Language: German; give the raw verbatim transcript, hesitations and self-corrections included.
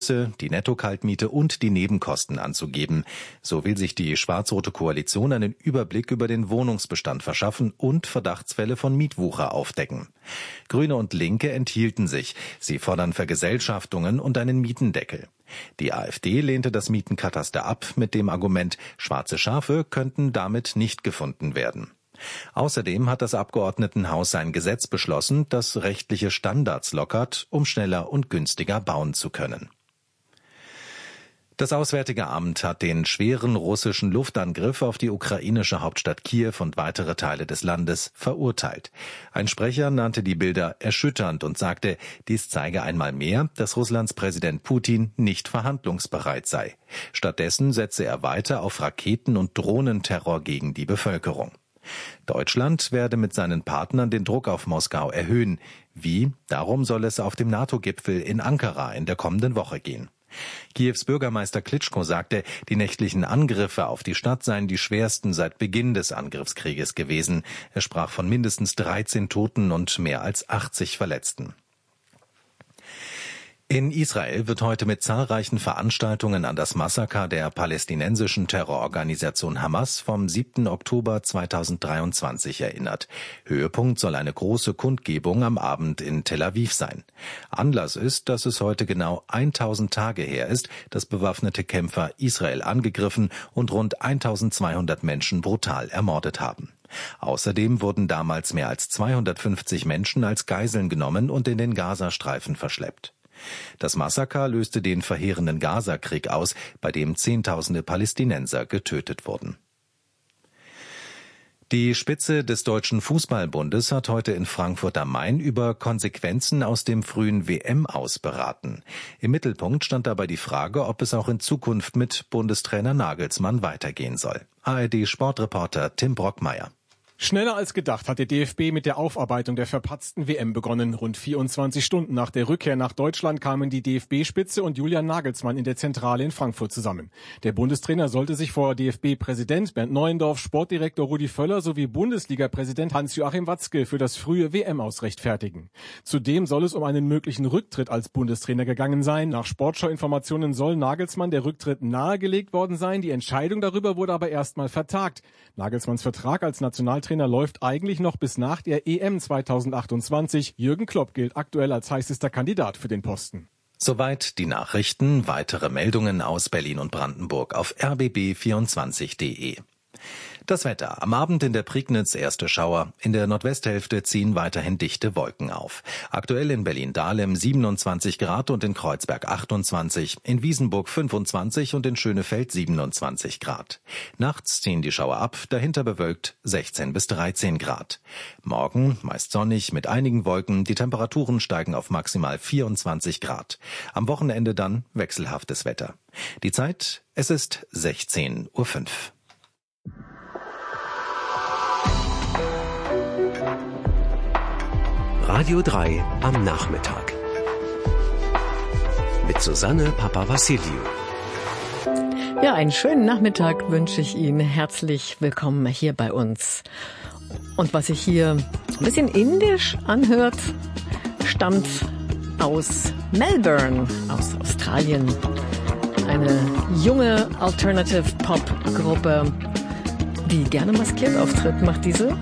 die Netto-Kaltmiete und die Nebenkosten anzugeben. So will sich die schwarz-rote Koalition einen Überblick über den Wohnungsbestand verschaffen und Verdachtsfälle von Mietwucher aufdecken. Grüne und Linke enthielten sich. Sie fordern Vergesellschaftungen und einen Mietendeckel. Die AfD lehnte das Mietenkataster ab mit dem Argument, schwarze Schafe könnten damit nicht gefunden werden. Außerdem hat das Abgeordnetenhaus ein Gesetz beschlossen, das rechtliche Standards lockert, um schneller und günstiger bauen zu können. Das Auswärtige Amt hat den schweren russischen Luftangriff auf die ukrainische Hauptstadt Kiew und weitere Teile des Landes verurteilt. Ein Sprecher nannte die Bilder erschütternd und sagte, dies zeige einmal mehr, dass Russlands Präsident Putin nicht verhandlungsbereit sei. Stattdessen setze er weiter auf Raketen- und Drohnenterror gegen die Bevölkerung. Deutschland werde mit seinen Partnern den Druck auf Moskau erhöhen. Wie? Darum soll es auf dem NATO-Gipfel in Ankara in der kommenden Woche gehen. Kiews Bürgermeister Klitschko sagte, die nächtlichen Angriffe auf die Stadt seien die schwersten seit Beginn des Angriffskrieges gewesen. Er sprach von mindestens dreizehn Toten und mehr als achtzig Verletzten. In Israel wird heute mit zahlreichen Veranstaltungen an das Massaker der palästinensischen Terrororganisation Hamas vom siebten Oktober zweitausenddreiundzwanzig erinnert. Höhepunkt soll eine große Kundgebung am Abend in Tel Aviv sein. Anlass ist, dass es heute genau tausend Tage her ist, dass bewaffnete Kämpfer Israel angegriffen und rund eintausendzweihundert Menschen brutal ermordet haben. Außerdem wurden damals mehr als zweihundertfünfzig Menschen als Geiseln genommen und in den Gazastreifen verschleppt. Das Massaker löste den verheerenden Gaza-Krieg aus, bei dem Zehntausende Palästinenser getötet wurden. Die Spitze des Deutschen Fußballbundes hat heute in Frankfurt am Main über Konsequenzen aus dem frühen W M-Aus beraten. Im Mittelpunkt stand dabei die Frage, ob es auch in Zukunft mit Bundestrainer Nagelsmann weitergehen soll. A R D-Sportreporter Tim Brockmeier. Schneller als gedacht hat der D F B mit der Aufarbeitung der verpatzten W M begonnen. Rund vierundzwanzig Stunden nach der Rückkehr nach Deutschland kamen die D F B-Spitze und Julian Nagelsmann in der Zentrale in Frankfurt zusammen. Der Bundestrainer sollte sich vor D F B-Präsident Bernd Neuendorf, Sportdirektor Rudi Völler sowie Bundesliga-Präsident Hans-Joachim Watzke für das frühe W M-Aus rechtfertigen. Zudem soll es um einen möglichen Rücktritt als Bundestrainer gegangen sein. Nach Sportschau-Informationen soll Nagelsmann der Rücktritt nahegelegt worden sein. Die Entscheidung darüber wurde aber erstmal vertagt. Nagelsmanns Vertrag als Nationaltrainer läuft eigentlich noch bis nach der E M zweitausendachtundzwanzig. Jürgen Klopp gilt aktuell als heißester Kandidat für den Posten. Soweit die Nachrichten. Weitere Meldungen aus Berlin und Brandenburg auf r b b vierundzwanzig punkt d e. Das Wetter. Am Abend in der Prignitz erste Schauer. In der Nordwesthälfte ziehen weiterhin dichte Wolken auf. Aktuell in Berlin-Dahlem siebenundzwanzig Grad und in Kreuzberg achtundzwanzig, in Wiesenburg fünfundzwanzig und in Schönefeld siebenundzwanzig Grad. Nachts ziehen die Schauer ab, dahinter bewölkt sechzehn bis dreizehn Grad. Morgen meist sonnig mit einigen Wolken, die Temperaturen steigen auf maximal vierundzwanzig Grad. Am Wochenende dann wechselhaftes Wetter. Die Zeit, es ist sechzehn Uhr fünf. Radio drei am Nachmittag. Mit Susanne Papawassiliou. Ja, einen schönen Nachmittag wünsche ich Ihnen. Herzlich willkommen hier bei uns. Und was sich hier ein bisschen indisch anhört, stammt aus Melbourne, aus Australien. Eine junge Alternative-Pop-Gruppe, die gerne maskiert auftritt, macht diese